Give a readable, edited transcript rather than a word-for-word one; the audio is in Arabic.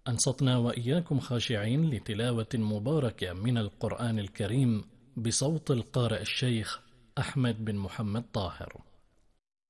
أنصتنا وإياكم خاشعين لتلاوة مباركة من القرآن الكريم بصوت القارئ الشيخ أحمد بن محمد طاهر.